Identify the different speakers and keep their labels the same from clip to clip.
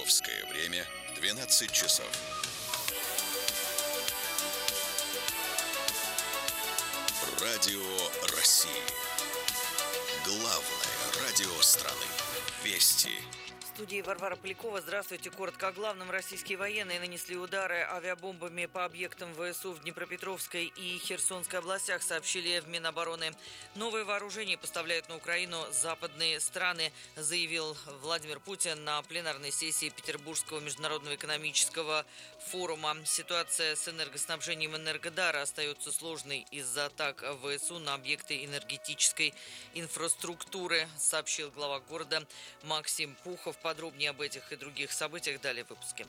Speaker 1: Московское время 12 часов. Радио России. Главное радио страны. Вести.
Speaker 2: В студии Варвара Полякова. Здравствуйте. Коротко о главном. Российские военные нанесли удары авиабомбами по объектам ВСУ в Днепропетровской и Херсонской областях, сообщили в Минобороны. Новые вооружения поставляют на Украину западные страны, заявил Владимир Путин на пленарной сессии Петербургского международного экономического форума. Ситуация с энергоснабжением Энергодара остается сложной из-за атак ВСУ на объекты энергетической инфраструктуры, сообщил глава города Максим Пухов. Подробнее об этих и других событиях далее в выпуске.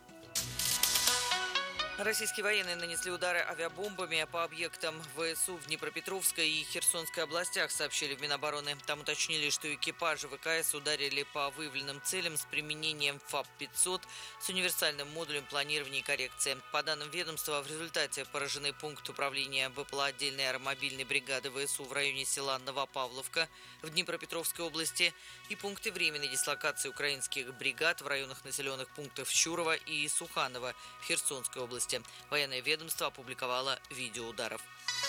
Speaker 2: Российские военные нанесли удары авиабомбами по объектам ВСУ в Днепропетровской и Херсонской областях, сообщили в Минобороны. Там уточнили, что экипажи ВКС ударили по выявленным целям с применением ФАП-500 с универсальным модулем планирования и коррекции. По данным ведомства, в результате поражены пункт управления БПЛА отдельной аэромобильной бригады ВСУ в районе села Новопавловка в Днепропетровской области и пункты временной дислокации украинских бригад в районах населенных пунктов Щурово и Суханово в Херсонской области. Военное ведомство опубликовало видео ударов.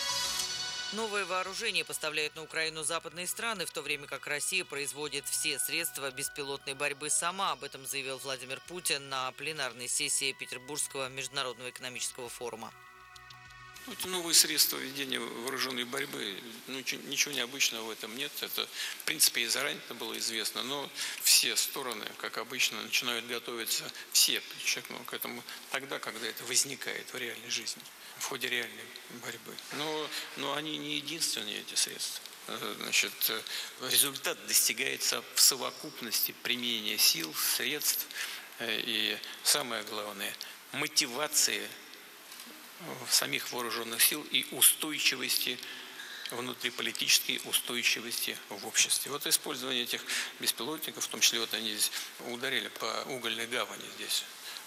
Speaker 2: Новые вооружения поставляют на Украину западные страны, в то время как Россия производит все средства беспилотной борьбы сама. Об этом заявил Владимир Путин на пленарной сессии Петербургского международного экономического форума.
Speaker 3: Это новые средства ведения вооруженной борьбы. Ничего необычного в этом нет. Это, в принципе, и заранее это было известно. Но все стороны, как обычно, начинают готовиться, все, подчеркну, к этому тогда, когда это возникает в реальной жизни, в ходе реальной борьбы. Но они не единственные, эти средства. Значит, результат достигается в совокупности применения сил, средств и, самое главное, мотивации самих вооруженных сил и устойчивости, внутриполитической устойчивости в обществе. Вот использование этих беспилотников, в том числе вот они здесь ударили по угольной гавани здесь,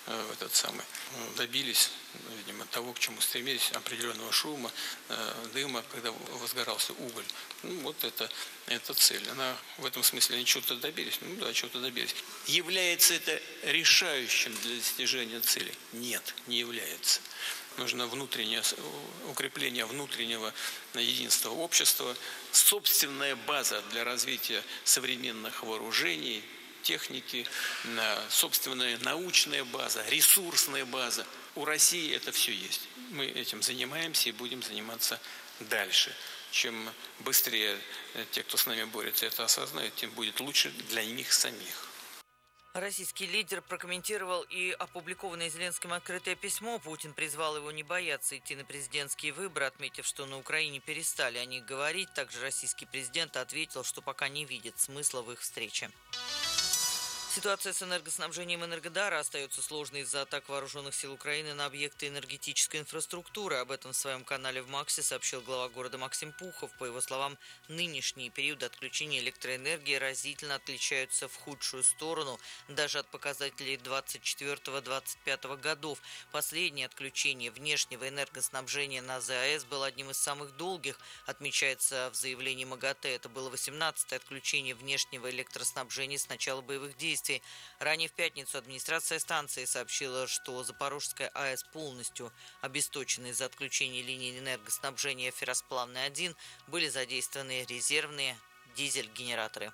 Speaker 3: добились, видимо, того, к чему стремились, определенного шума, дыма, когда возгорался уголь. Вот это цель. Она в этом смысле они чего-то добились. Чего-то добились. Является это решающим для достижения цели? Нет, не является. Нужно укрепление внутреннего единства общества, собственная база для развития современных вооружений, техники, собственная научная база, ресурсная база. У России это все есть. Мы этим занимаемся и будем заниматься дальше. Чем быстрее те, кто с нами борется, это осознают, тем будет лучше для них самих.
Speaker 2: Российский лидер прокомментировал и опубликованное Зеленским открытое письмо. Путин призвал его не бояться идти на президентские выборы, отметив, что на Украине перестали о них говорить. Также российский президент ответил, что пока не видит смысла в их встрече. Ситуация с энергоснабжением Энергодара остается сложной из-за атак вооруженных сил Украины на объекты энергетической инфраструктуры. Об этом в своем канале в Максе сообщил глава города Максим Пухов. По его словам, нынешние периоды отключения электроэнергии разительно отличаются в худшую сторону даже от показателей 24-25 годов. Последнее отключение внешнего энергоснабжения на ЗАЭС было одним из самых долгих, отмечается в заявлении МАГАТЭ. Это было 18-е отключение внешнего электроснабжения с начала боевых действий. Ранее в пятницу администрация станции сообщила, что Запорожская АЭС полностью обесточена из-за отключения линии энергоснабжения Ферросплавной-1. Были задействованы резервные дизель-генераторы.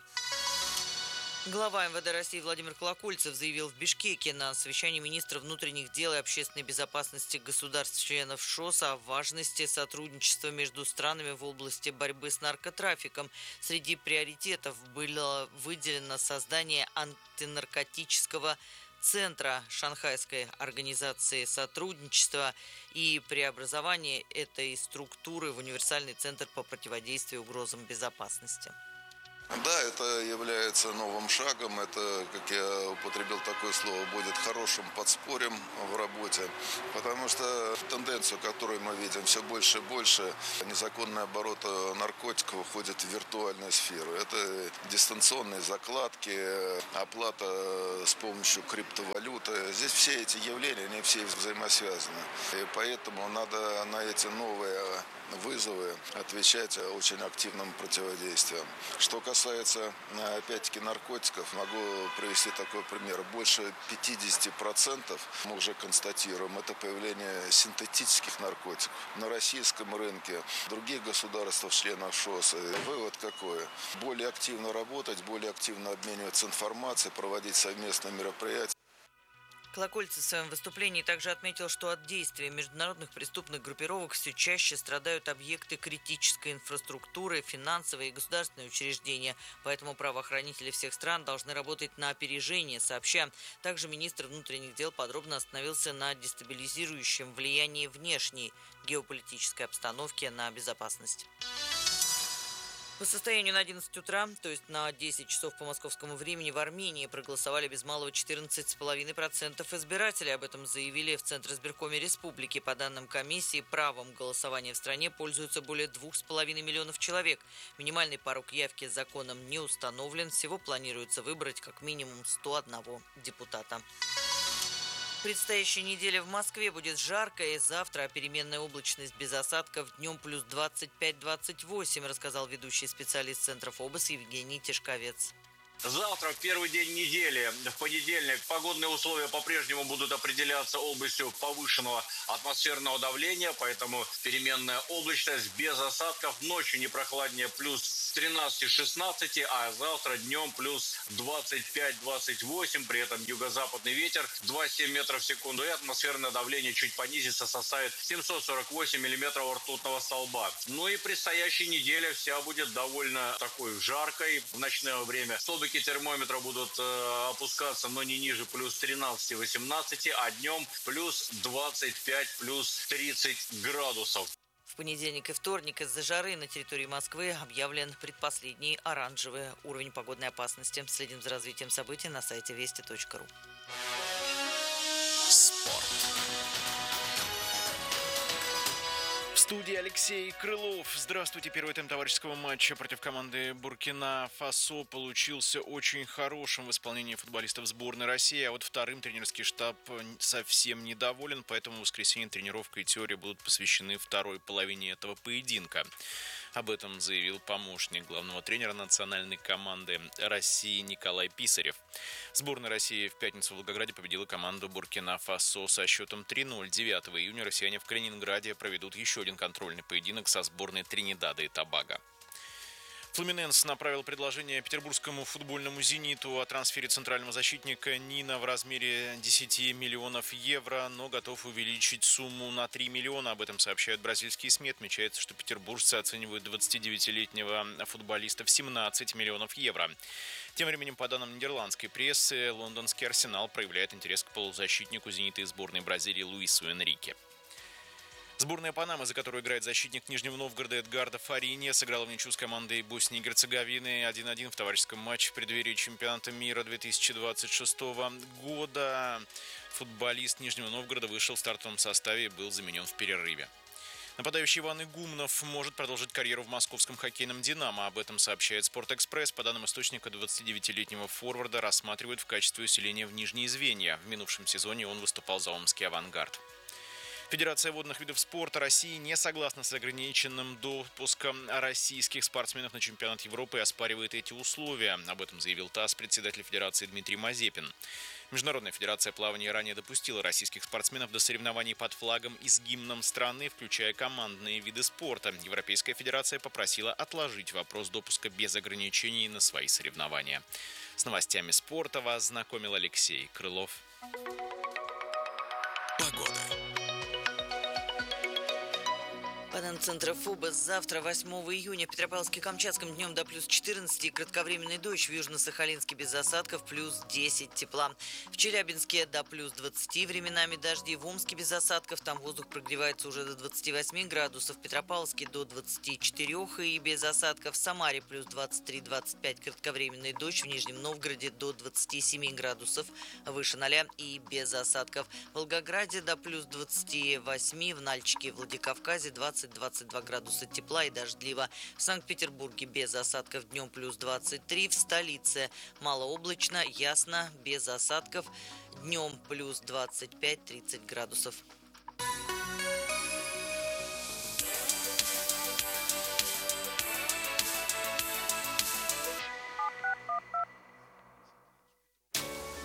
Speaker 2: Глава МВД России Владимир Колокольцев заявил в Бишкеке на совещании министра внутренних дел и общественной безопасности государств-членов ШОС о важности сотрудничества между странами в области борьбы с наркотрафиком. Среди приоритетов было выделено создание антинаркотического центра Шанхайской организации сотрудничества и преобразование этой структуры в универсальный центр по противодействию угрозам безопасности.
Speaker 4: Да, это является новым шагом, это, как я употребил такое слово, будет хорошим подспорьем в работе, потому что тенденцию, которую мы видим, все больше и больше, незаконный оборот наркотиков уходит в виртуальную сферу. Это дистанционные закладки, оплата с помощью криптовалюты. Здесь все эти явления, они все взаимосвязаны, и поэтому надо на эти новые вызовы отвечать очень активным противодействием. Что касается касается, опять-таки, наркотиков, могу привести такой пример. Больше 50% мы уже констатируем, это появление синтетических наркотиков на российском рынке, в других государствах, членах ШОС. Вывод какой? Более активно работать, более активно обмениваться информацией, проводить совместные мероприятия.
Speaker 2: Колокольцев в своем выступлении также отметил, что от действия международных преступных группировок все чаще страдают объекты критической инфраструктуры, финансовые и государственные учреждения. Поэтому правоохранители всех стран должны работать на опережение, сообща. Также министр внутренних дел подробно остановился на дестабилизирующем влиянии внешней геополитической обстановки на безопасность. По состоянию на 11 утра, то есть на 10 часов по московскому времени, в Армении проголосовали без малого 14,5% избирателей. Об этом заявили в Центризбиркоме республики. По данным комиссии, правом голосования в стране пользуются более 2,5 миллионов человек. Минимальный порог явки законом не установлен. Всего планируется выбрать как минимум 101 депутата. Предстоящая неделя в Москве будет жаркой. Завтра переменная облачность без осадков, днем плюс 25-28, рассказал ведущий специалист Центра ФОБОС Евгений Тишковец.
Speaker 5: Завтра, в первый день недели, в понедельник, погодные условия по-прежнему будут определяться областью повышенного атмосферного давления, поэтому переменная облачность без осадков, ночью не прохладнее плюс 13-16, а завтра днем плюс 25-28, при этом юго-западный ветер 2,7 метров в секунду, и атмосферное давление чуть понизится, составит 748 миллиметров ртутного столба. Ну и предстоящая неделя вся будет довольно такой жаркой. В ночное время столбики термометра будут опускаться, но не ниже плюс 13-18, а днем плюс 25, плюс 30 градусов.
Speaker 2: В понедельник и вторник из-за жары на территории Москвы объявлен предпоследний оранжевый уровень погодной опасности. Следим за развитием событий на сайте вести.ру.
Speaker 1: Спорт.
Speaker 6: В студии Алексей Крылов. Здравствуйте. Первый тайм товарищеского матча против команды Буркина-Фасо получился очень хорошим в исполнении футболистов сборной России. А вот вторым тренерский штаб совсем недоволен, поэтому в воскресенье тренировка и теория будут посвящены второй половине этого поединка. Об этом заявил помощник главного тренера национальной команды России Николай Писарев. Сборная России в пятницу в Волгограде победила команду Буркина-Фасо со счетом 3-0. 9 июня россияне в Калининграде проведут еще один контрольный поединок со сборной Тринидада и Тобаго. Флуминенс направил предложение петербургскому футбольному «Зениту» о трансфере центрального защитника Нина в размере 10 миллионов евро, но готов увеличить сумму на 3 миллиона. Об этом сообщают бразильские СМИ. Отмечается, что петербуржцы оценивают 29-летнего футболиста в 17 миллионов евро. Тем временем, по данным нидерландской прессы, лондонский «Арсенал» проявляет интерес к полузащитнику «Зенита» и сборной Бразилии Луису Энрике. Сборная Панамы, за которую играет защитник Нижнего Новгорода Эдгардо Фаринья, сыграла в ничью с командой Боснии и Герцеговины 1-1 в товарищеском матче в преддверии чемпионата мира 2026 года. Футболист Нижнего Новгорода вышел в стартовом составе и был заменен в перерыве. Нападающий Иван Игумнов может продолжить карьеру в московском хоккейном «Динамо». Об этом сообщает «Спортэкспресс». По данным источника, 29-летнего форварда рассматривают в качестве усиления в нижние звенья. В минувшем сезоне он выступал за омский «Авангард». Федерация водных видов спорта России не согласна с ограниченным допуском российских спортсменов на чемпионат Европы и оспаривает эти условия. Об этом заявил ТАСС председатель Федерации Дмитрий Мазепин. Международная федерация плавания ранее допустила российских спортсменов до соревнований под флагом и с гимном страны, включая командные виды спорта. Европейская федерация попросила отложить вопрос допуска без ограничений на свои соревнования. С новостями спорта вас знакомил Алексей Крылов.
Speaker 1: Погода.
Speaker 2: По данным Центра ФОБОС, завтра, 8 июня, в Петропавловске-Камчатском днем до плюс 14, кратковременный дождь, в Южно-Сахалинске без осадков плюс 10 тепла. В Челябинске до плюс 20, временами дожди, в Омске без осадков, там воздух прогревается уже до 28 градусов, в Петропавловске до 24 и без осадков, в Самаре плюс 23-25, кратковременный дождь, в Нижнем Новгороде до 27 градусов, выше 0 и без осадков. В Волгограде до плюс 28, в Нальчике и Владикавказе 20-22 градуса тепла и дождливо. В Санкт-Петербурге без осадков, днем плюс 23. В столице малооблачно, ясно, без осадков. Днем плюс 25-30 градусов.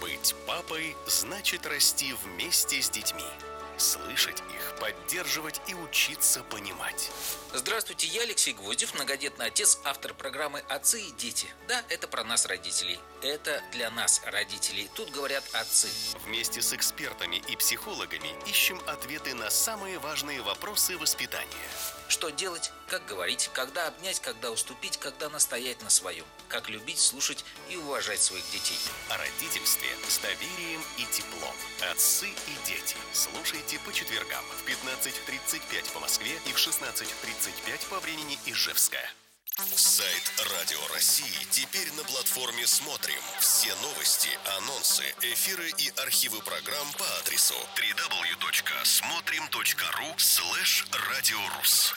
Speaker 7: Быть папой значит расти вместе с детьми. Слышать их, поддерживать и учиться понимать.
Speaker 8: Здравствуйте, я Алексей Гвоздев, многодетный отец, автор программы «Отцы и дети». Да, это про нас, родителей. Это для нас, родителей. Тут говорят отцы.
Speaker 7: Вместе с экспертами и психологами ищем ответы на самые важные вопросы воспитания.
Speaker 8: Что делать, как говорить, когда обнять, когда уступить, когда настоять на своем. Как любить, слушать и уважать своих детей.
Speaker 7: О родительстве с доверием и теплом. Отцы и дети. Слушайте по четвергам в 15:35 по Москве и в 16:35 по времени Ижевска.
Speaker 1: Сайт Радио России теперь на платформе «Смотрим». Все новости, анонсы, эфиры и архивы программ по адресу www.смотрим.ру/радиорус.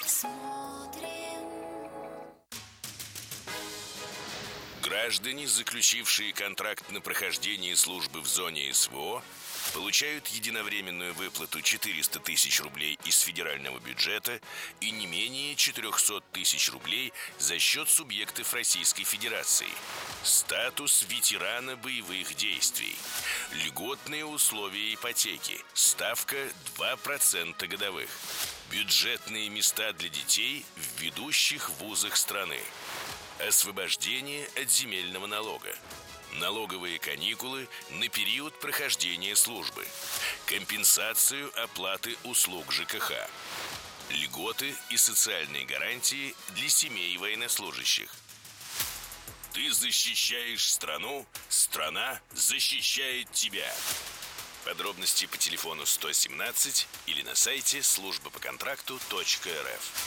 Speaker 9: Граждане, заключившие контракт на прохождение службы в зоне СВО, получают единовременную выплату 400 тысяч рублей из федерального бюджета и не менее 400 тысяч рублей за счет субъектов Российской Федерации. Статус ветерана боевых действий. Льготные условия ипотеки. Ставка 2% годовых. Бюджетные места для детей в ведущих вузах страны. Освобождение от земельного налога. Налоговые каникулы на период прохождения службы. Компенсацию оплаты услуг ЖКХ. Льготы и социальные гарантии для семей военнослужащих. Ты защищаешь страну, страна защищает тебя. Подробности по телефону 117 или на сайте службапоконтракту.рф.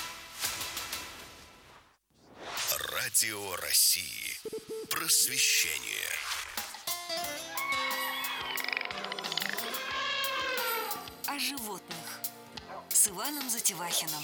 Speaker 1: Радио России. Просвещение.
Speaker 10: О животных с Иваном Затевахиным.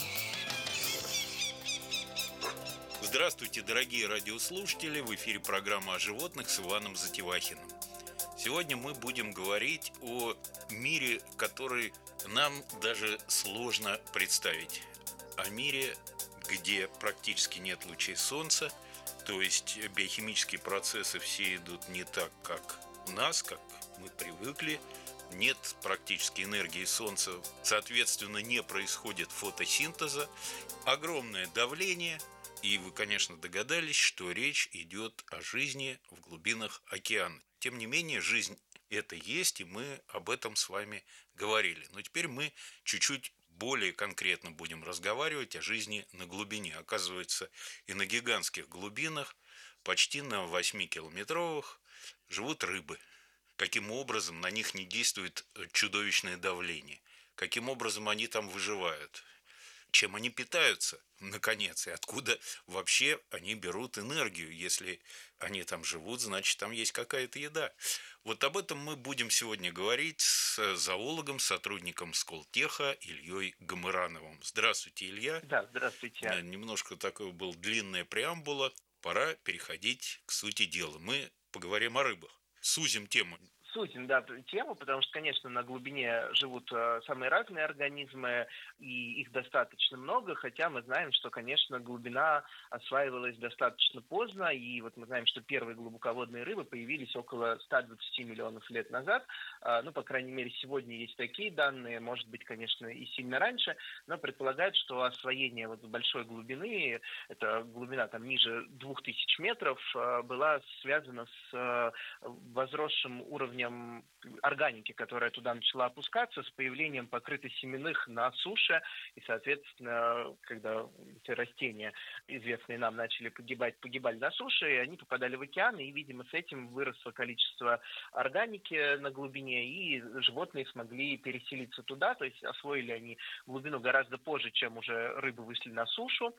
Speaker 11: Здравствуйте, дорогие радиослушатели! В эфире программа о животных с Иваном Затевахиным. Сегодня мы будем говорить о мире, который нам даже сложно представить. О мире, где практически нет лучей солнца, то есть биохимические процессы все идут не так, как у нас, как мы привыкли. Нет практически энергии солнца, соответственно, не происходит фотосинтеза. Огромное давление, и вы, конечно, догадались, что речь идет о жизни в глубинах океана. Тем не менее, жизнь это есть, и мы об этом с вами говорили. Но теперь мы чуть-чуть более конкретно будем разговаривать о жизни на глубине. Оказывается, и на гигантских глубинах, почти на 8-километровых, живут рыбы. Каким образом на них не действует чудовищное давление? Каким образом они там выживают? Чем они питаются, наконец, и откуда вообще они берут энергию? Если они там живут, значит, там есть какая-то еда. Вот об этом мы будем сегодня говорить с зоологом, сотрудником Сколтеха Ильей Гамырановым. Здравствуйте, Илья.
Speaker 12: Да, здравствуйте.
Speaker 11: Немножко такая была длинная преамбула. Пора переходить к сути дела. Мы поговорим о рыбах. Сузим тему.
Speaker 12: Сузим, да, тему, потому что, конечно, на глубине живут самые разные организмы, и их достаточно много, хотя мы знаем, что, конечно, глубина осваивалась достаточно поздно, и вот мы знаем, что первые глубоководные рыбы появились около 120 миллионов лет назад, ну, по крайней мере, сегодня есть такие данные, может быть, конечно, и сильно раньше, но предполагают, что освоение вот большой глубины, это глубина там ниже 2000 метров, была связана с возросшим уровнем органики, которая туда начала опускаться, с появлением покрытосеменных на суше, и, соответственно, когда эти растения, известные нам, начали погибали на суше, и они попадали в океан, и, видимо, с этим выросло количество органики на глубине, и животные смогли переселиться туда, то есть освоили они глубину гораздо позже, чем уже рыбы вышли на сушу.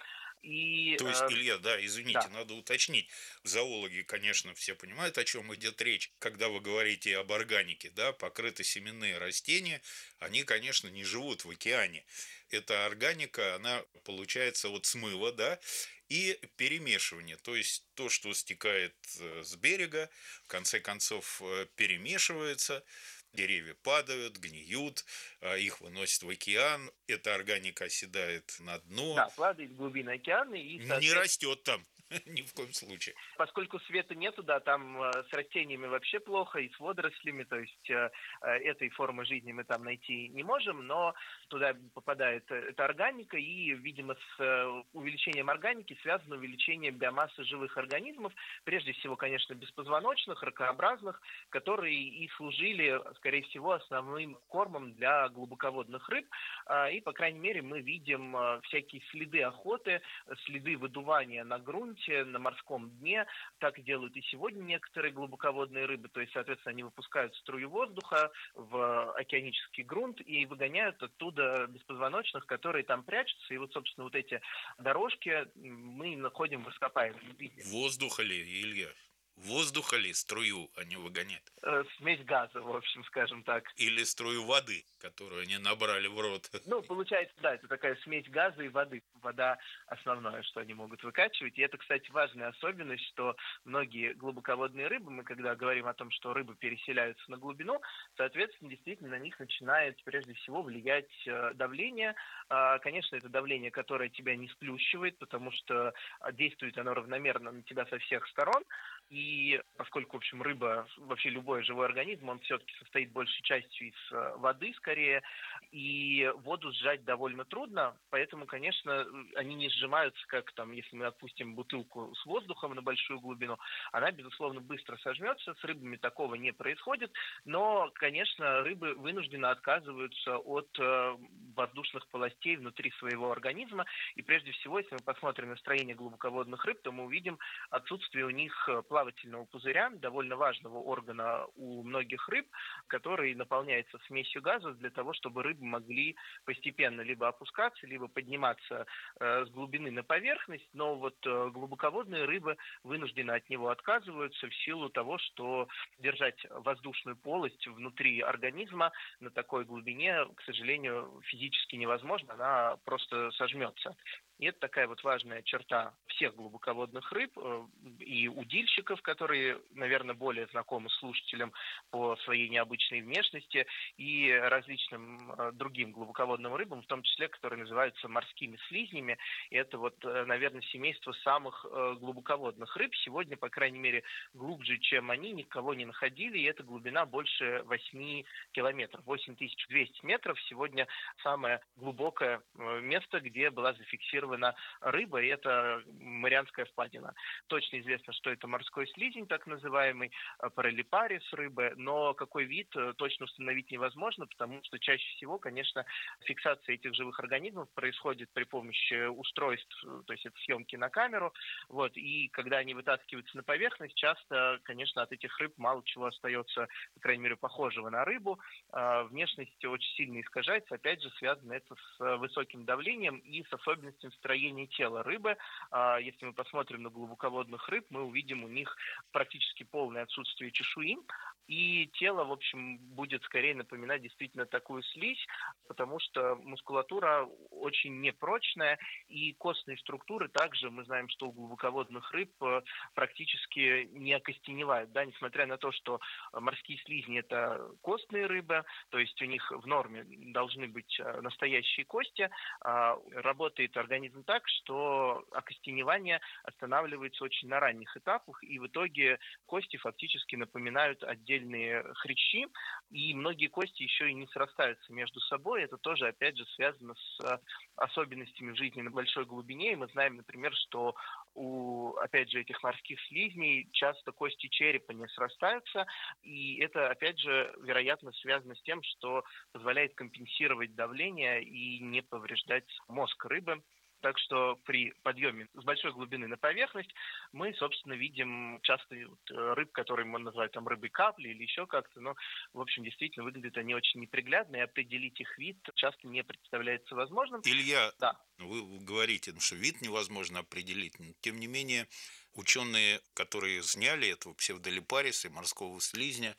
Speaker 12: И,
Speaker 11: то есть, Илья, да, извините, да. Надо уточнить. Зоологи, конечно, все понимают, о чем идет речь. Когда вы говорите об органике, да, покрытосеменные растения, они, конечно, не живут в океане. Эта органика, она получается от смыва, да, и перемешивание. То есть, то, что стекает с берега, в конце концов перемешивается. Деревья падают, гниют, их выносят в океан, эта органика оседает на дно.
Speaker 12: Да, падает в глубины океана и
Speaker 11: не растет там. Ни в коем случае.
Speaker 12: Поскольку света нету, да, там с растениями вообще плохо, и с водорослями, то есть этой формы жизни мы там найти не можем, но туда попадает эта органика, и, видимо, с увеличением органики связано увеличение биомассы живых организмов, прежде всего, конечно, беспозвоночных, ракообразных, которые и служили, скорее всего, основным кормом для глубоководных рыб, и, по крайней мере, мы видим всякие следы охоты, следы выдувания на грунте, на морском дне. Так делают и сегодня некоторые глубоководные рыбы, то есть, соответственно, они выпускают струю воздуха в океанический грунт и выгоняют оттуда беспозвоночных, которые там прячутся. И вот, собственно, вот эти дорожки мы находим в ископаемом виде.
Speaker 11: Воздуха ли, Илья? Воздуха ли струю они выгоняют?
Speaker 12: Смесь газа, в общем, скажем так.
Speaker 11: Или струю воды, которую они набрали в рот?
Speaker 12: Ну, получается, да, это такая смесь газа и воды. Вода основное, что они могут выкачивать. И это, кстати, важная особенность, что многие глубоководные рыбы, мы когда говорим о том, что рыбы переселяются на глубину, соответственно, действительно на них начинает прежде всего влиять давление. Конечно, это давление, которое тебя не сплющивает, потому что действует оно равномерно на тебя со всех сторон. И поскольку, в общем, рыба, вообще любой живой организм, он все-таки состоит большей частью из воды скорее, и воду сжать довольно трудно, поэтому, конечно, они не сжимаются, как там, если мы отпустим бутылку с воздухом на большую глубину, она, безусловно, быстро сожмется, с рыбами такого не происходит, но, конечно, рыбы вынужденно отказываются от воздушных полостей внутри своего организма, и прежде всего, если мы посмотрим на строение глубоководных рыб, то мы увидим отсутствие у них плавательного пузыря, довольно важного органа у многих рыб, который наполняется смесью газов для того, чтобы рыбы могли постепенно либо опускаться, либо подниматься с глубины на поверхность, но вот глубоководные рыбы вынуждены от него отказываются в силу того, что держать воздушную полость внутри организма на такой глубине, к сожалению, физически невозможно, она просто сожмется. И это такая вот важная черта всех глубоководных рыб и удильщиков, которые, наверное, более знакомы слушателям по своей необычной внешности, и различным другим глубоководным рыбам, в том числе, которые называются морскими слизнями. И это вот, наверное, семейство самых глубоководных рыб. Сегодня, по крайней мере, глубже, чем они, никого не находили, и эта глубина больше 8 километров. 8200 метров сегодня самое глубокое место, где была зафиксирована рыба, и это Марианская впадина. Точно известно, что это морской слизень, так называемый, паралипарис рыбы, но какой вид точно установить невозможно, потому что чаще всего, конечно, фиксация этих живых организмов происходит при помощи устройств, то есть это съемки на камеру, вот, и когда они вытаскиваются на поверхность, часто, конечно, от этих рыб мало чего остается, по крайней мере, похожего на рыбу. Внешность очень сильно искажается, опять же, связано это с высоким давлением и с особенностями строения тела рыбы. Если мы посмотрим на глубоководных рыб, мы увидим у них практически полное отсутствие чешуи, и тело, в общем, будет скорее напоминать действительно такую слизь, потому что мускулатура очень непрочная, и костные структуры также, мы знаем, что у глубоководных рыб практически не окостеневают, да, несмотря на то, что морские слизни – это костные рыбы, то есть у них в норме должны быть настоящие кости, работает организм так, что окостеневание останавливается очень на ранних этапах, и в итоге кости фактически напоминают отдельные хрящи, и многие кости еще и не срастаются между собой. Это тоже, опять же, связано с особенностями в жизни на большой глубине, и мы знаем, например, что у, опять же, этих морских слизней часто кости черепа не срастаются, и это, опять же, вероятно, связано с тем, что позволяет компенсировать давление и не повреждать мозг рыбы. Так что при подъеме с большой глубины на поверхность мы, собственно, видим часто рыб, которые мы называем там рыбой капли или еще как-то, но, в общем, действительно выглядят они очень неприглядно, и определить их вид часто не представляется возможным.
Speaker 11: Илья,
Speaker 12: да.
Speaker 11: Вы говорите, что вид невозможно определить, но, тем не менее, ученые, которые сняли этого псевдолипариса, морского слизня,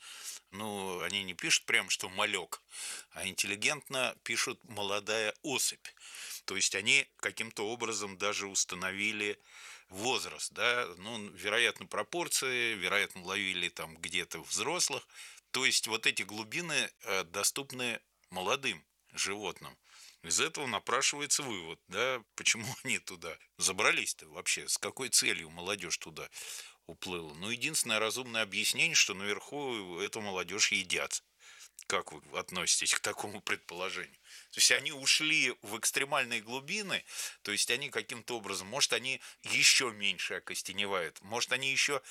Speaker 11: ну, они не пишут прям, что малек, а интеллигентно пишут «молодая особь». То есть они каким-то образом даже установили возраст, да, ну, вероятно, пропорции, вероятно, ловили там где-то взрослых. То есть вот эти глубины доступны молодым животным. Из этого напрашивается вывод, да, почему они туда забрались-то вообще, с какой целью молодежь туда уплыла. Ну, единственное разумное объяснение, что наверху эту молодежь едят. Как вы относитесь к такому предположению? То есть они ушли в экстремальные глубины, то есть они каким-то образом, может, они еще меньше окостеневают, может, они еще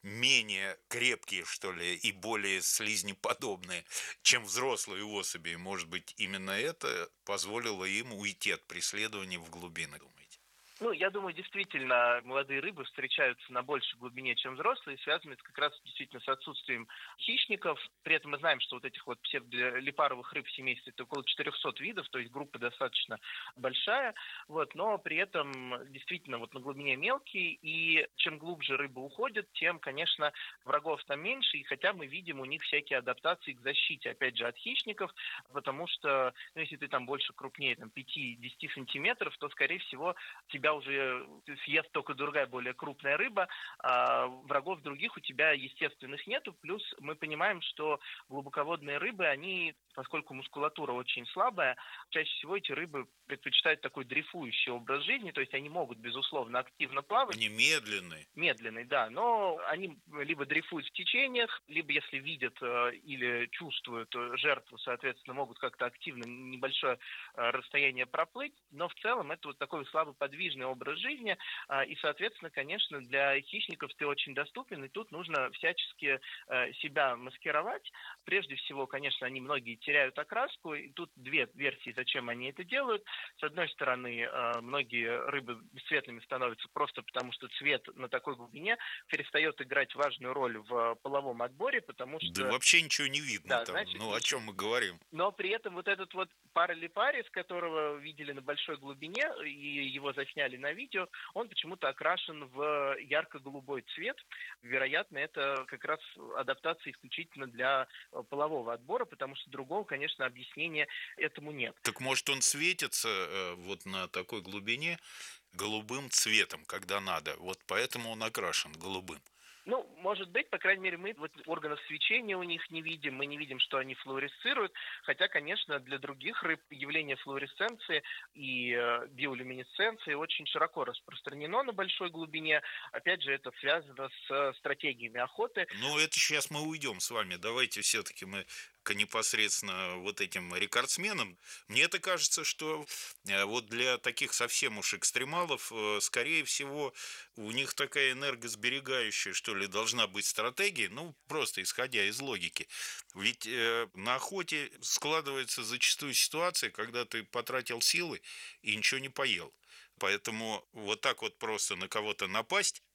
Speaker 11: менее крепкие, что ли, и более слизнеподобные, чем взрослые особи. Может быть, именно это позволило им уйти от преследования в глубины, думаете?
Speaker 12: Ну, я думаю, действительно, молодые рыбы встречаются на большей глубине, чем взрослые, связаны как раз действительно с отсутствием хищников. При этом мы знаем, что вот этих вот псевдолипаровых рыб в семействе это около 400 видов, то есть группа достаточно большая, вот, но при этом действительно вот на глубине мелкие, и чем глубже рыба уходит, тем, конечно, врагов там меньше, и хотя мы видим у них всякие адаптации к защите, опять же, от хищников, потому что, ну, если ты там больше, крупнее, там, 5-10 сантиметров, то, скорее всего, тебя уже съест только другая, более крупная рыба, а врагов других у тебя естественных нету. Плюс мы понимаем, что глубоководные рыбы, они, поскольку мускулатура очень слабая, чаще всего эти рыбы предпочитают такой дрейфующий образ жизни, то есть они могут, безусловно, активно плавать.
Speaker 11: Они медленные.
Speaker 12: Медленные, да, но они либо дрейфуют в течениях, либо если видят или чувствуют жертву, соответственно, могут как-то активно небольшое расстояние проплыть, но в целом это вот такой слабоподвижный образ жизни, и, соответственно, конечно, для хищников ты очень доступен, и тут нужно всячески себя маскировать. Прежде всего, конечно, они многие теряют окраску, и тут две версии, зачем они это делают. С одной стороны, многие рыбы бесцветными становятся просто потому, что цвет на такой глубине перестает играть важную роль в половом отборе, потому что...
Speaker 11: Да вообще ничего не видно
Speaker 12: да,
Speaker 11: там,
Speaker 12: значит,
Speaker 11: ну о чем мы говорим.
Speaker 12: Но при этом вот этот вот паралипарис, которого видели на большой глубине, и его засняли на видео, он почему-то окрашен в ярко-голубой цвет. Вероятно, это как раз адаптация исключительно для полового отбора, потому что другого, конечно, объяснения этому нет.
Speaker 11: Так может он светится вот на такой глубине голубым цветом, когда надо, вот поэтому он окрашен голубым.
Speaker 12: Ну, может быть, по крайней мере, мы вот органов свечения у них не видим, мы не видим, что они флуоресцируют, хотя, конечно, для других рыб явление флуоресценции и биолюминесценции очень широко распространено на большой глубине. Опять же, это связано с стратегиями охоты.
Speaker 11: Ну, это сейчас мы уйдем с вами, давайте все-таки мы к непосредственно вот этим рекордсменам. Мне это кажется, что вот для таких совсем уж экстремалов, скорее всего, у них такая энергосберегающая, что ли, должна быть стратегия, ну, просто исходя из логики. Ведь на охоте складывается зачастую ситуация, когда ты потратил силы и ничего не поел. Поэтому вот так вот просто на кого-то напасть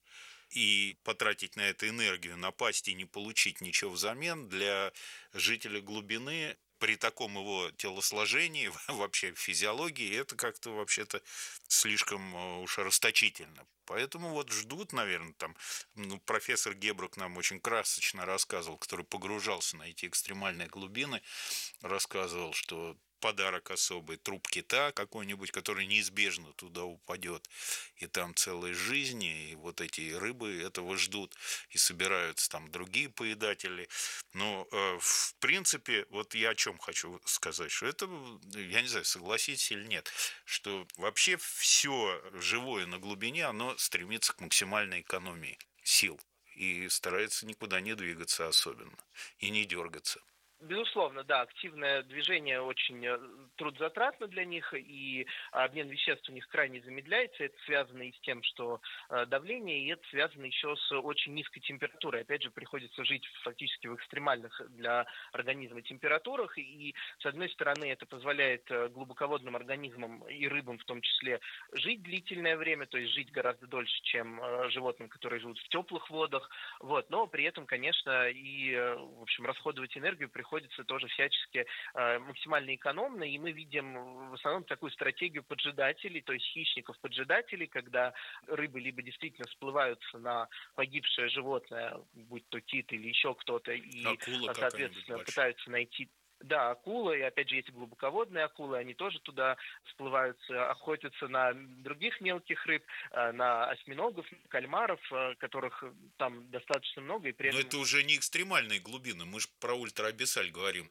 Speaker 11: и потратить на это энергию, напасть и не получить ничего взамен для жителя глубины при таком его телосложении, вообще физиологии, это как-то вообще-то слишком уж расточительно. Поэтому вот ждут, наверное, там, ну, профессор Гебрук нам очень красочно рассказывал, который погружался на эти экстремальные глубины, рассказывал, что подарок особый, труп кита какой-нибудь, который неизбежно туда упадет, и там целая жизнь, и вот эти рыбы этого ждут, и собираются там другие поедатели. Но, в принципе, вот я о чем хочу сказать, что это, я не знаю, согласитесь или нет, что вообще все живое на глубине, оно стремится к максимальной экономии сил и старается никуда не двигаться особенно, и не дергаться.
Speaker 12: Безусловно, да, активное движение очень трудозатратно для них, и обмен веществ у них крайне замедляется. Это связано и с тем, что давление, и это связано еще с очень низкой температурой. Опять же, приходится жить фактически в экстремальных для организма температурах, и с одной стороны это позволяет глубоководным организмам и рыбам в том числе жить длительное время, то есть жить гораздо дольше, чем животным, которые живут в теплых водах. Вот. Но при этом, конечно, и в общем, расходовать энергию приходится тоже всячески максимально экономно, и мы видим в основном такую стратегию поджидателей, то есть хищников-поджидателей, когда рыбы либо действительно всплываются на погибшее животное, будь то кит или еще кто-то, и,
Speaker 11: акула,
Speaker 12: соответственно, пытаются найти... Да, акулы, и опять же эти глубоководные акулы, они тоже туда всплываются, охотятся на других мелких рыб, на осьминогов, кальмаров, которых там достаточно много. И при этом...
Speaker 11: Но это уже не экстремальные глубины, мы же про ультраабиссаль говорим.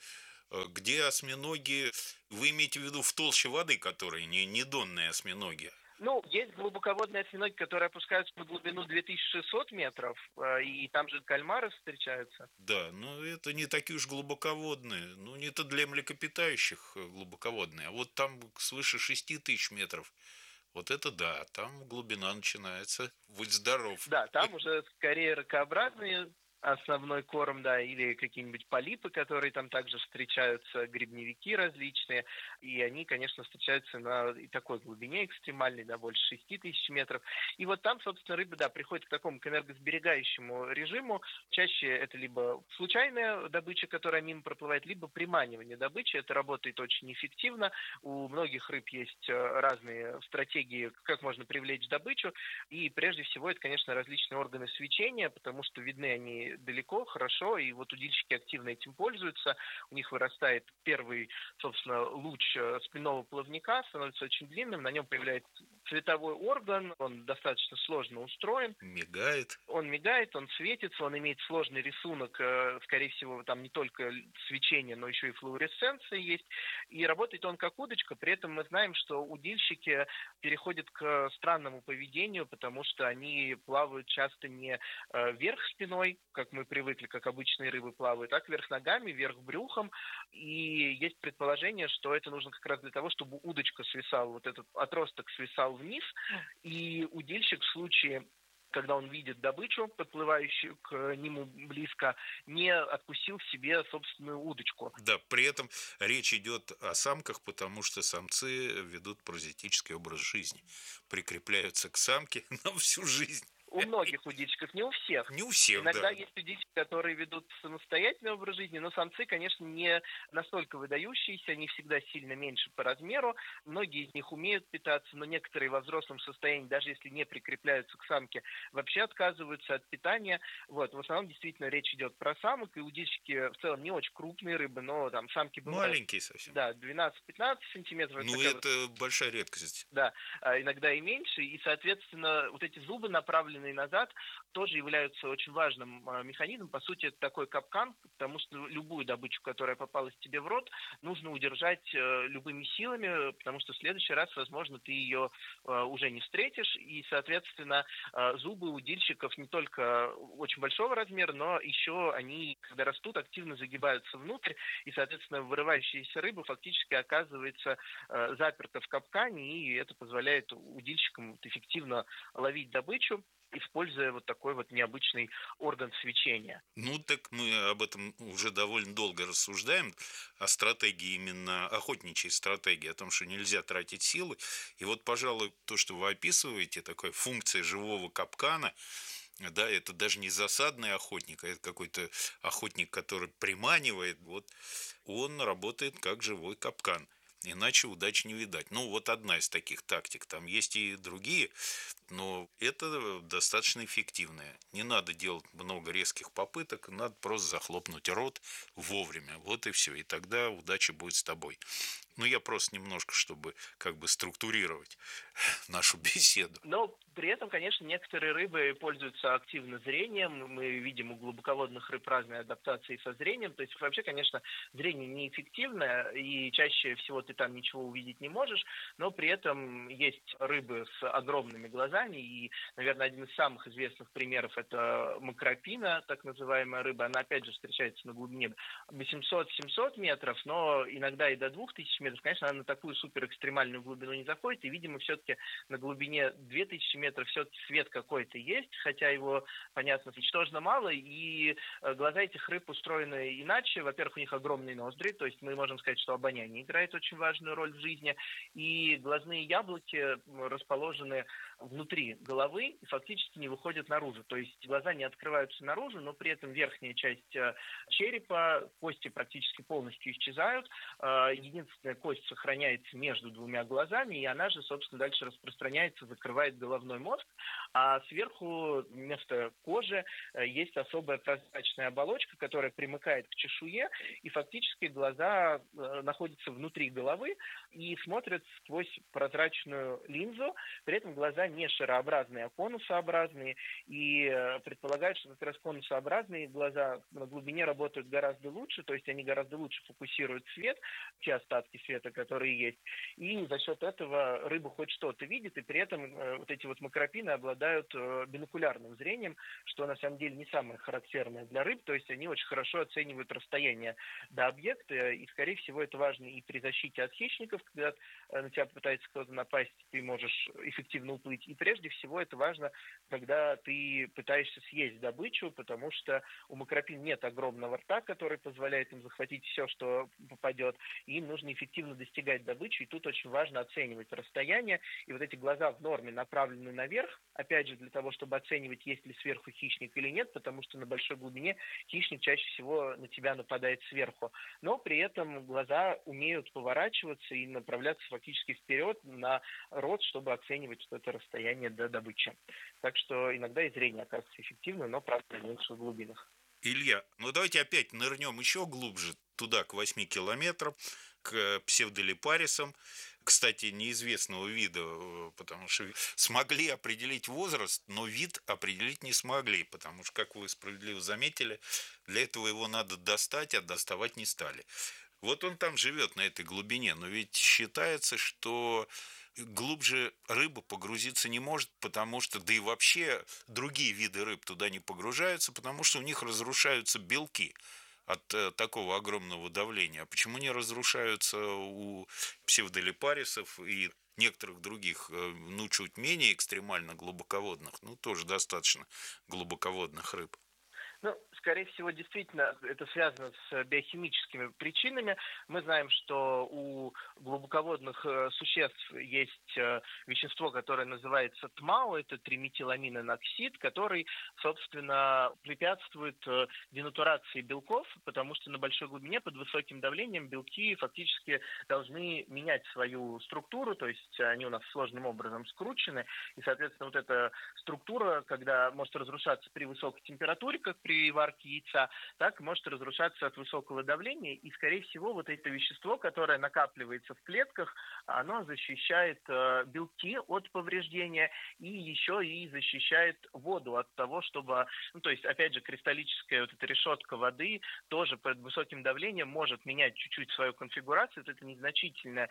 Speaker 11: Где осьминоги, вы имеете в виду в толще воды, которые не донные осьминоги?
Speaker 12: Ну, есть глубоководные осьминоги, которые опускаются на глубину 2600 метров, и там же кальмары встречаются.
Speaker 11: Да, но это не такие уж глубоководные. Ну, не то для млекопитающих глубоководные, а вот там свыше 6000 метров. Вот это да, там глубина начинается. Будь здоров.
Speaker 12: Да, там уже скорее ракообразные основной корм, да, или какие-нибудь полипы, которые там также встречаются, грибневики различные, и они, конечно, встречаются на и такой глубине экстремальной, да, больше 6000 метров. И вот там, собственно, рыба, да, приходит к такому, к энергосберегающему режиму. Чаще это либо случайная добыча, которая мимо проплывает, либо приманивание добычи. Это работает очень эффективно. У многих рыб есть разные стратегии, как можно привлечь добычу, и прежде всего это, конечно, различные органы свечения, потому что видны они далеко, хорошо, и вот удильщики активно этим пользуются. У них вырастает первый, собственно, луч спинного плавника, становится очень длинным, на нем появляется цветовой орган, он достаточно сложно устроен.
Speaker 11: Мигает.
Speaker 12: Он мигает, он светится, он имеет сложный рисунок, скорее всего, там не только свечение, но еще и флуоресценция есть. И работает он как удочка, при этом мы знаем, что удильщики переходят к странному поведению, потому что они плавают часто не вверх спиной, как мы привыкли, как обычные рыбы плавают, так вверх ногами, вверх брюхом. И есть предположение, что это нужно как раз для того, чтобы удочка свисала, вот этот отросток свисал вниз, и удильщик в случае, когда он видит добычу, подплывающую к нему близко, не откусил себе собственную удочку.
Speaker 11: Да, при этом речь идет о самках, потому что самцы ведут паразитический образ жизни, прикрепляются к самке на всю жизнь.
Speaker 12: У многих удильщиков, не у всех.
Speaker 11: Не у всех,
Speaker 12: иногда
Speaker 11: да.
Speaker 12: есть удильщики, которые ведут самостоятельный образ жизни, но самцы, конечно, не настолько выдающиеся, они всегда сильно меньше по размеру. Многие из них умеют питаться, но некоторые во взрослом состоянии, даже если не прикрепляются к самке, вообще отказываются от питания. Вот. В основном действительно речь идет про самок, и удильщики в целом не очень крупные рыбы, но там самки бывают...
Speaker 11: Маленькие совсем.
Speaker 12: Да, 12-15 сантиметров.
Speaker 11: Ну, это большая редкость.
Speaker 12: Да, иногда и меньше, и, соответственно, вот эти зубы, направленные назад, тоже являются очень важным механизмом. По сути, это такой капкан, потому что любую добычу, которая попалась тебе в рот, нужно удержать любыми силами, потому что в следующий раз, возможно, ты ее уже не встретишь, и, соответственно, зубы удильщиков не только очень большого размера, но еще они, когда растут, активно загибаются внутрь, и, соответственно, вырывающаяся рыба фактически оказывается заперта в капкане, и это позволяет удильщикам эффективно ловить добычу, используя вот такой вот необычный орган свечения.
Speaker 11: Ну, так мы об этом уже довольно долго рассуждаем, о стратегии, именно охотничьей стратегии, о том, что нельзя тратить силы. И вот, пожалуй, то, что вы описываете, такая функция живого капкана, да, это даже не засадный охотник, а это какой-то охотник, который приманивает, вот он работает как живой капкан. Иначе удачи не видать. Ну, вот одна из таких тактик. Там есть и другие, но это достаточно эффективное. Не надо делать много резких попыток, надо просто захлопнуть рот вовремя. Вот и все. И тогда удача будет с тобой. Ну, я просто немножко, чтобы как бы структурировать нашу беседу.
Speaker 12: Но при этом, конечно, некоторые рыбы пользуются активно зрением. Мы видим у глубоководных рыб разные адаптации со зрением. То есть вообще, конечно, зрение неэффективное, и чаще всего ты там ничего увидеть не можешь, но при этом есть рыбы с огромными глазами, и, наверное, один из самых известных примеров – это макропина, так называемая рыба. Она, опять же, встречается на глубине 800-700 метров, но иногда и до 2000 метров. Конечно, она на такую суперэкстремальную глубину не заходит, и, видимо, все-таки на глубине 2000 метров все-таки свет какой-то есть, хотя его, понятно, ничтожно мало, и глаза этих рыб устроены иначе. Во-первых, у них огромные ноздри, то есть мы можем сказать, что обоняние играет очень важную роль в жизни, и глазные яблоки расположены внутри головы и фактически не выходят наружу, то есть глаза не открываются наружу, но при этом верхняя часть черепа, кости практически полностью исчезают, единственная кость сохраняется между двумя глазами, и она же, собственно, дальше распространяется, закрывает головной мозг, а сверху вместо кожи есть особая прозрачная оболочка, которая примыкает к чешуе, и фактически глаза находятся внутри головы и смотрят сквозь прозрачную линзу, при этом глаза не шарообразные, а конусообразные. И предполагают, что как раз конусообразные глаза на глубине работают гораздо лучше, то есть они гораздо лучше фокусируют свет, те остатки света, которые есть. И за счет этого рыба хоть что-то видит, и при этом вот эти вот макропины обладают бинокулярным зрением, что на самом деле не самое характерное для рыб, то есть они очень хорошо оценивают расстояние до объекта, и, скорее всего, это важно и при защите от хищников, когда на тебя пытается кто-то напасть, ты можешь эффективно уплыть, и прежде всего это важно, когда ты пытаешься съесть добычу, потому что у макропин нет огромного рта, который позволяет им захватить все, что попадет, и им нужно эффективно достигать добычи, и тут очень важно оценивать расстояние, и вот эти глаза в норме направлены наверх, опять же, для того, чтобы оценивать, есть ли сверху хищник или нет, потому что на большой глубине хищник чаще всего на тебя нападает сверху. Но при этом глаза умеют поворачиваться и направляться фактически вперед на рот, чтобы оценивать вот это расстояние до добычи. Так что иногда и зрение оказывается эффективным, но, правда, на меньших глубинах.
Speaker 11: Илья, ну давайте опять нырнем еще глубже, туда, к 8 километрам, к псевдолипарисам, кстати, неизвестного вида, потому что смогли определить возраст, но вид определить не смогли, потому что, как вы справедливо заметили, для этого его надо достать, а доставать не стали. Вот он там живет на этой глубине, но ведь считается, что глубже рыба погрузиться не может, потому что, да и вообще другие виды рыб туда не погружаются, потому что у них разрушаются белки от такого огромного давления. А почему не разрушаются у псевдолипарисов и некоторых других, ну, чуть менее экстремально глубоководных, ну, тоже достаточно глубоководных рыб?
Speaker 12: Ну, скорее всего, действительно, это связано с биохимическими причинами. Мы знаем, что у глубоководных существ есть вещество, которое называется ТМАО, это триметиламиноноксид, который, собственно, препятствует денатурации белков, потому что на большой глубине под высоким давлением белки фактически должны менять свою структуру, то есть они у нас сложным образом скручены, и, соответственно, вот эта структура, когда может разрушаться при высокой температуре, как при варке яйца, так может разрушаться от высокого давления, и, скорее всего, вот это вещество, которое накапливается в клетках, оно защищает белки от повреждения и еще и защищает воду от того, чтобы, ну, то есть, опять же, кристаллическая вот эта решетка воды тоже под высоким давлением может менять чуть-чуть свою конфигурацию, это незначительное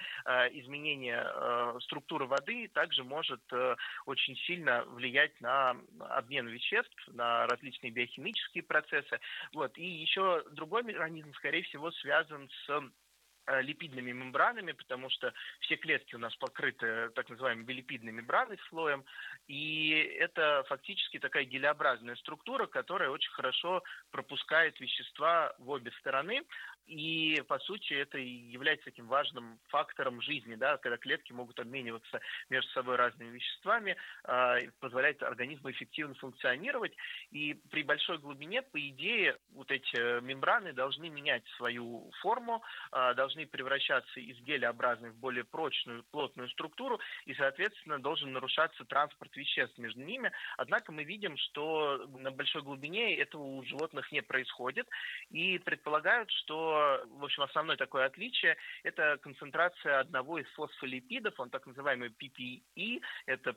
Speaker 12: изменение структуры воды также может очень сильно влиять на обмен веществ, на различные биохимические процессы. Вот. И еще другой механизм, скорее всего, связан с липидными мембранами, потому что все клетки у нас покрыты так называемой билипидной мембраной слоем, и это фактически такая гелеобразная структура, которая очень хорошо пропускает вещества в обе стороны, и, по сути, это и является таким важным фактором жизни, да, когда клетки могут обмениваться между собой разными веществами, позволяет организму эффективно функционировать, и при большой глубине, по идее, вот эти мембраны должны менять свою форму, должны превращаться из гелеобразной в более прочную, плотную структуру, и, соответственно, должен нарушаться транспорт веществ между ними. Однако мы видим, что на большой глубине этого у животных не происходит, и предполагают, что, в общем, основное такое отличие – это концентрация одного из фосфолипидов, он так называемый PPE, это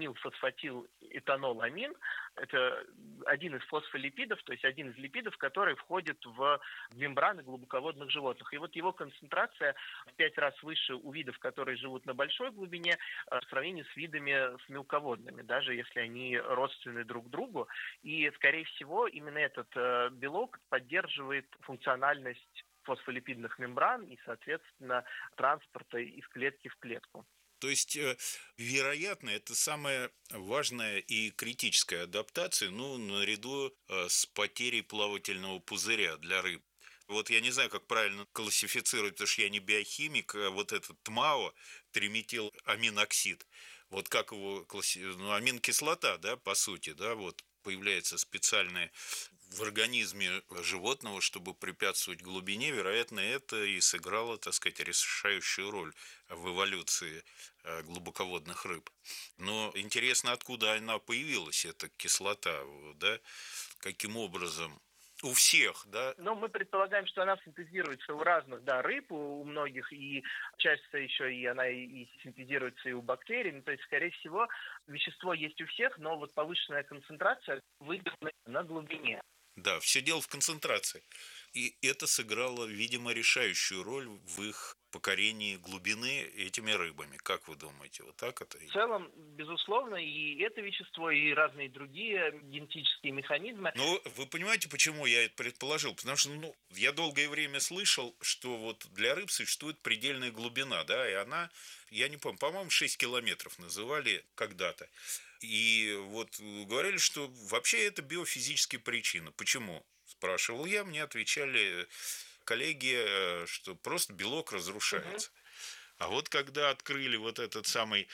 Speaker 12: плазминилфосфатилэтаноламин, это один из фосфолипидов, то есть один из липидов, который входит в мембраны глубоководных животных. И вот его концентрация в 5 раз выше у видов, которые живут на большой глубине, в сравнении с видами с мелководными, даже если они родственны друг другу. И, скорее всего, именно этот белок поддерживает функциональность фосфолипидных мембран и, соответственно, транспорта из клетки в клетку.
Speaker 11: То есть, вероятно, это самая важная и критическая адаптация, ну, наряду с потерей плавательного пузыря для рыб. Вот я не знаю, как правильно классифицировать, потому что я не биохимик, а вот этот ТМАО, триметиламиноксид, вот как его ну, аминокислота, да, по сути, да, вот появляется специальная в организме животного, чтобы препятствовать глубине, вероятно, это и сыграло, так сказать, решающую роль в эволюции глубоководных рыб. Но интересно, откуда она появилась, эта кислота, да, каким образом у всех, да?
Speaker 12: Но мы предполагаем, что она синтезируется у разных, да, рыб, у многих, и часто еще и она и синтезируется и у бактерий. Ну, то есть, скорее всего, вещество есть у всех, но вот повышенная концентрация выгодна на глубине.
Speaker 11: Да, все дело в концентрации. И это сыграло, видимо, решающую роль в их покорении глубины этими рыбами. Как вы думаете, вот так это?
Speaker 12: В целом, безусловно, и это вещество, и разные другие генетические механизмы.
Speaker 11: Ну, вы понимаете, почему я это предположил? Потому что, я долгое время слышал, что вот для рыб существует предельная глубина, да, и она, я не помню, по-моему, 6 километров называли когда-то. И вот говорили, что вообще это биофизические причины. Почему? Спрашивал я, мне отвечали коллеги, что просто белок разрушается. А вот когда открыли вот этот самый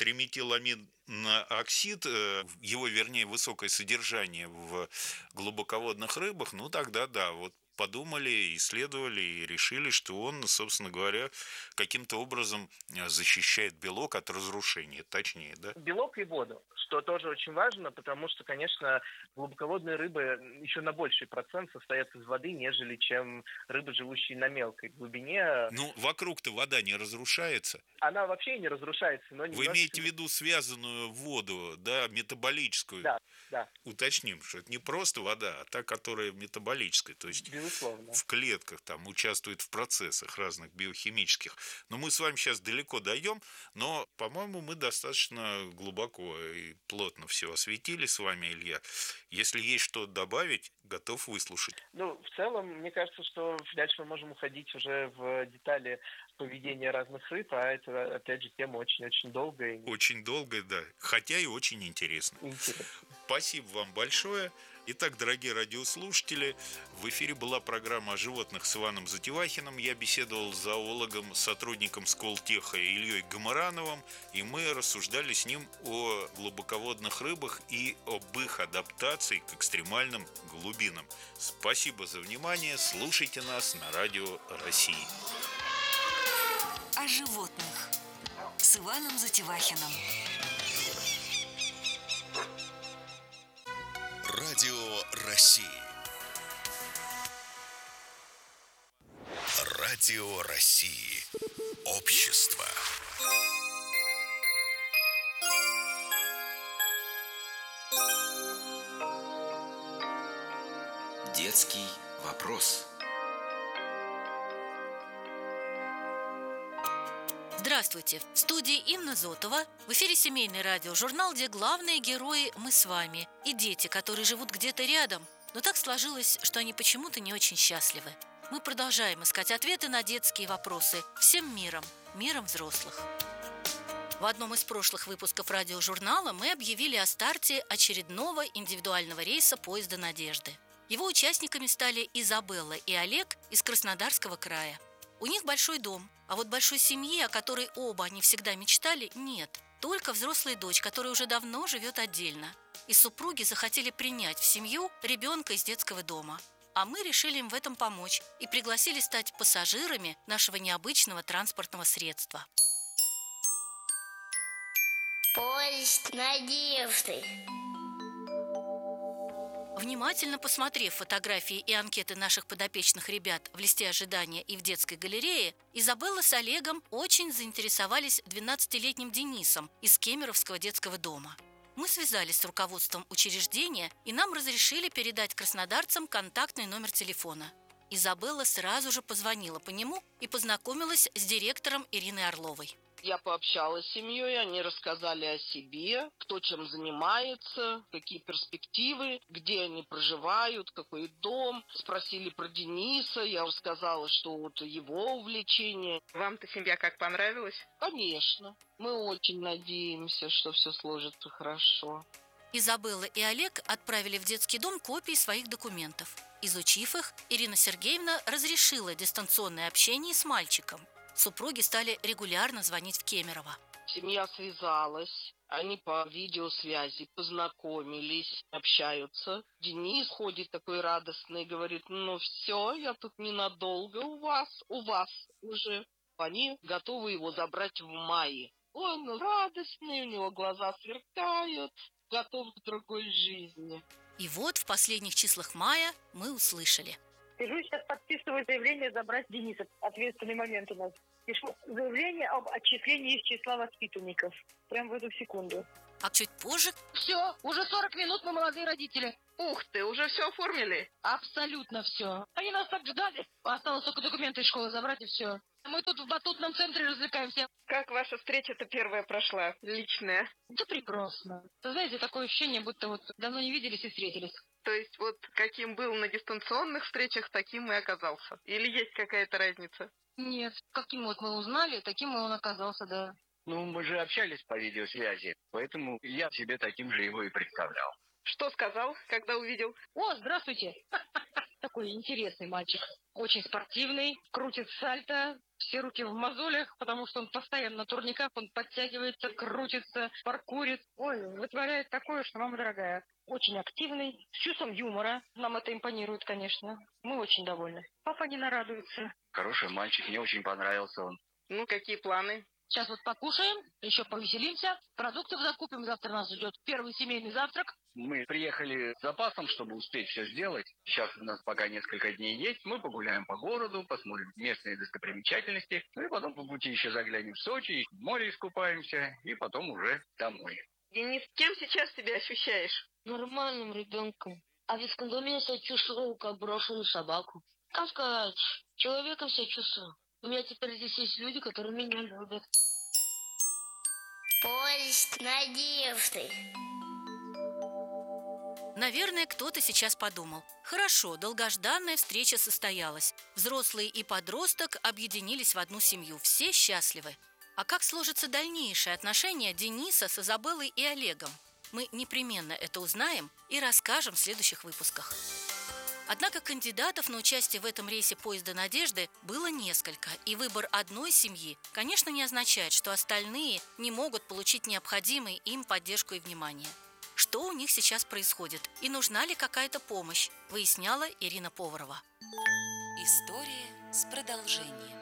Speaker 11: триметиламидооксид, его, вернее, высокое содержание в глубоководных рыбах, тогда да, вот подумали, исследовали и решили, что он, собственно говоря, каким-то образом защищает белок от разрушения, точнее, да?
Speaker 12: Белок и воду, что тоже очень важно, потому что, конечно, глубоководные рыбы еще на больший процент состоят из воды, нежели чем рыбы, живущие на мелкой глубине.
Speaker 11: Вокруг-то вода не разрушается.
Speaker 12: Она вообще не разрушается, но...
Speaker 11: Вы имеете в виду связанную воду, да, метаболическую?
Speaker 12: Да.
Speaker 11: Уточним, что это не просто вода, а та, которая метаболическая, то есть
Speaker 12: безусловно,
Speaker 11: в клетках там участвует в процессах разных биохимических. Но мы с вами сейчас далеко дойдем, но, по-моему, мы достаточно глубоко и плотно все осветили с вами, Илья. Если есть что добавить, готов выслушать.
Speaker 12: В целом, мне кажется, что дальше мы можем уходить уже в детали поведения разных рыб, а это, опять же, тема очень-очень долгая.
Speaker 11: Очень долгая, да, хотя и очень интересно. Спасибо вам большое. Итак, дорогие радиослушатели, в эфире была программа о животных с Иваном Затевахиным. Я беседовал с зоологом, сотрудником Сколтеха Ильей Гамарановым, и мы рассуждали с ним о глубоководных рыбах и об их адаптации к экстремальным глубинам. Спасибо за внимание. Слушайте нас на Радио России.
Speaker 10: О животных с Иваном Затевахиным.
Speaker 1: Радио России. Радио России. Общество.
Speaker 13: Детский вопрос.
Speaker 14: Здравствуйте! В студии Инна Зотова. В эфире семейный радиожурнал, где главные герои мы с вами и дети, которые живут где-то рядом, но так сложилось, что они почему-то не очень счастливы. Мы продолжаем искать ответы на детские вопросы всем миром, миром взрослых. В одном из прошлых выпусков радиожурнала мы объявили о старте очередного индивидуального рейса поезда «Надежды». Его участниками стали Изабелла и Олег из Краснодарского края. У них большой дом, а вот большой семьи, о которой оба они всегда мечтали, нет. Только взрослая дочь, которая уже давно живет отдельно. И супруги захотели принять в семью ребенка из детского дома. А мы решили им в этом помочь и пригласили стать пассажирами нашего необычного транспортного средства.
Speaker 15: Поезд надежды.
Speaker 14: Внимательно посмотрев фотографии и анкеты наших подопечных ребят в листе ожидания и в детской галерее, Изабелла с Олегом очень заинтересовались 12-летним Денисом из Кемеровского детского дома. Мы связались с руководством учреждения, и нам разрешили передать краснодарцам контактный номер телефона. Изабелла сразу же позвонила по нему и познакомилась с директором Ириной Орловой.
Speaker 16: Я пообщалась с семьей, они рассказали о себе, кто чем занимается, какие перспективы, где они проживают, какой дом. Спросили про Дениса, я рассказала, что вот его увлечение.
Speaker 17: Вам-то семья как понравилась?
Speaker 16: Конечно. Мы очень надеемся, что все сложится хорошо.
Speaker 14: Изабелла и Олег отправили в детский дом копии своих документов. Изучив их, Ирина Сергеевна разрешила дистанционное общение с мальчиком. Супруги стали регулярно звонить в Кемерово.
Speaker 16: Семья связалась, они по видеосвязи познакомились, общаются. Денис ходит такой радостный, говорит: все, я тут ненадолго у вас уже. Они готовы его забрать в мае. Он радостный, у него глаза сверкают, готов к другой жизни.
Speaker 14: И вот в последних числах мая мы услышали.
Speaker 18: Сижу сейчас, подписываю заявление забрать Дениса. Ответственный момент у нас. Пишу заявление об отчислении из числа воспитанников. Прям в эту секунду.
Speaker 14: А чуть позже...
Speaker 16: Все, уже 40 минут мы молодые родители.
Speaker 17: Ух ты, уже все оформили?
Speaker 16: Абсолютно все. Они нас так ждали. Осталось только документы из школы забрать, и все. Мы тут в батутном центре развлекаемся.
Speaker 17: Как ваша встреча-то первая прошла? Личная?
Speaker 16: Да прекрасно. Вы знаете, такое ощущение, будто вот давно не виделись и встретились.
Speaker 17: То есть вот каким был на дистанционных встречах, таким и оказался? Или есть какая-то разница?
Speaker 16: Нет, каким вот мы узнали, таким и он оказался, да.
Speaker 19: Ну, мы же общались по видеосвязи, поэтому я себе таким же его и представлял.
Speaker 17: Что сказал, когда увидел?
Speaker 16: О, здравствуйте. Такой интересный мальчик. Очень спортивный, крутит сальто, все руки в мозолях, потому что он постоянно на турниках, он подтягивается, крутится, паркурит. Ой, вытворяет такое, что мама дорогая. Очень активный, с чувством юмора. Нам это импонирует, конечно. Мы очень довольны. Папа не нарадуется.
Speaker 19: Хороший мальчик, мне очень понравился он.
Speaker 17: Ну, какие планы?
Speaker 16: Сейчас вот покушаем, еще повеселимся, продуктов закупим, завтра нас ждет первый семейный завтрак.
Speaker 19: Мы приехали с запасом, чтобы успеть все сделать. Сейчас у нас пока несколько дней есть. Мы погуляем по городу, посмотрим местные достопримечательности. Ну и потом по пути еще заглянем в Сочи, в море искупаемся, и потом уже домой.
Speaker 17: Денис, кем сейчас себя ощущаешь?
Speaker 15: Нормальным ребенком. А в Искандоме я себя чувствую, как брошенную собаку. Как сказать, человеком себя чувствую. У меня теперь здесь есть люди, которые меня любят. Поезд надежды.
Speaker 14: Наверное, кто-то сейчас подумал. Хорошо, долгожданная встреча состоялась. Взрослые и подросток объединились в одну семью. Все счастливы. А как сложатся дальнейшие отношения Дениса с Изабеллой и Олегом? Мы непременно это узнаем и расскажем в следующих выпусках. Однако кандидатов на участие в этом рейсе поезда надежды было несколько, и выбор одной семьи, конечно, не означает, что остальные не могут получить необходимые им поддержку и внимание. Что у них сейчас происходит и нужна ли какая-то помощь, выясняла Ирина Поварова.
Speaker 10: История с продолжением.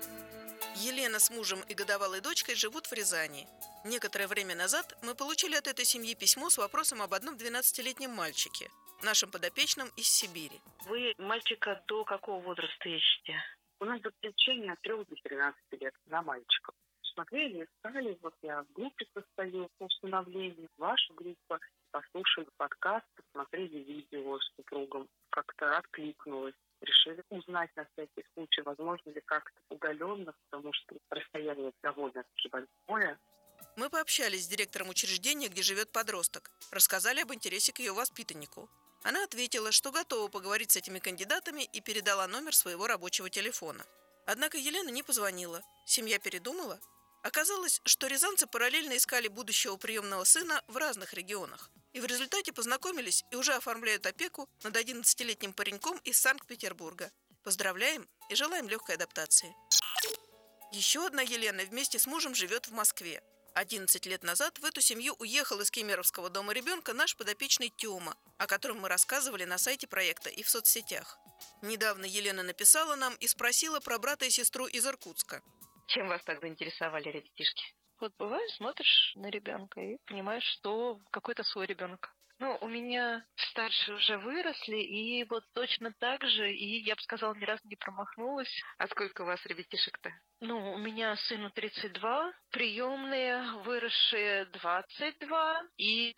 Speaker 20: Елена с мужем и годовалой дочкой живут в Рязани. Некоторое время назад мы получили от этой семьи письмо с вопросом об одном 12-летнем мальчике, нашем подопечном из Сибири.
Speaker 21: Вы мальчика до какого возраста ищете? У нас заключение от 3 до 13 лет на мальчиков. Смотрели, искали, вот я в группе состою по установлению, ваша группа, послушали подкаст, посмотрели видео с супругом, как-то откликнулось. Решили узнать на всякий случай, возможно ли как-то удаленно, потому что расстояние довольно-таки большое.
Speaker 20: Мы пообщались с директором учреждения, где живет подросток, рассказали об интересе к ее воспитаннику. Она ответила, что готова поговорить с этими кандидатами и передала номер своего рабочего телефона. Однако Елена не позвонила. Семья передумала. Оказалось, что рязанцы параллельно искали будущего приемного сына в разных регионах. И в результате познакомились и уже оформляют опеку над 11-летним пареньком из Санкт-Петербурга. Поздравляем и желаем легкой адаптации. Еще одна Елена вместе с мужем живет в Москве. 11 лет назад в эту семью уехал из Кемеровского дома ребенка наш подопечный Тёма, о котором мы рассказывали на сайте проекта и в соцсетях. Недавно Елена написала нам и спросила про брата и сестру из Иркутска.
Speaker 17: Чем вас так заинтересовали ребятишки?
Speaker 22: Вот бывает, смотришь на ребенка и понимаешь, что какой-то свой ребенок. Ну, у меня старшие уже выросли, и вот точно так же, и я бы сказала, ни разу не промахнулась.
Speaker 17: А сколько у вас ребятишек-то?
Speaker 22: Ну, у меня сыну 32, приемные, выросшие 22 и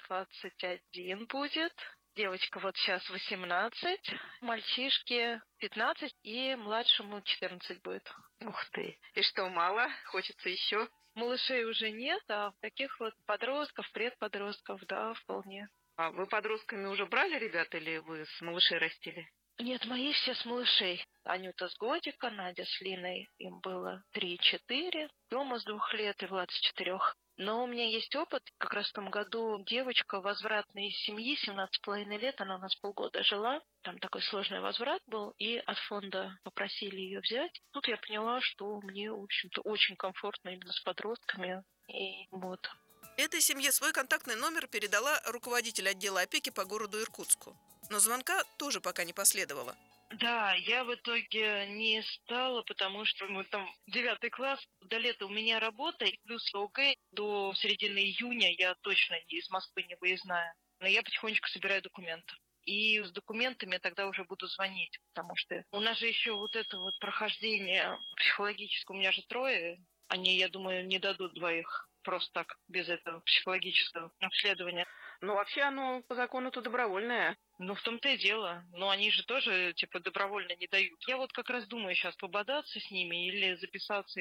Speaker 22: 21 будет. Девочка вот сейчас 18, мальчишки 15 и младшему 14 будет.
Speaker 17: Ух ты! И что, мало? Хочется еще?
Speaker 22: Малышей уже нет, а таких вот подростков, предподростков, да, вполне.
Speaker 17: А вы подростками уже брали ребят или вы с малышей растили?
Speaker 22: Нет, мои все с малышей. Анюта с годика, Надя с Линой, им было 3-4, Тёма с 2 лет и Влад с 4. Но у меня есть опыт. Как раз в том году девочка возвратной из семьи, 17,5 лет, она у нас полгода жила. Там такой сложный возврат был, и от фонда попросили ее взять. Тут я поняла, что мне, в общем-то, очень комфортно именно с подростками. И вот.
Speaker 20: Этой семье свой контактный номер передала руководитель отдела опеки по городу Иркутску. Но звонка тоже пока не последовало.
Speaker 22: Да, я в итоге не стала, потому что мы там 9 класс, до лета у меня работа, и плюс ОГЭ, до середины июня я точно из Москвы не выездная. Но я потихонечку собираю документы. и с документами я тогда уже буду звонить, потому что у нас же еще вот это вот прохождение психологическое, у меня же 3, они, я думаю, не дадут 2 просто так, без этого психологического обследования.
Speaker 17: Ну, вообще оно по закону-то добровольное.
Speaker 22: Ну, в том-то и дело. Но они же тоже, добровольно не дают. Я вот как раз думаю сейчас пободаться с ними или записаться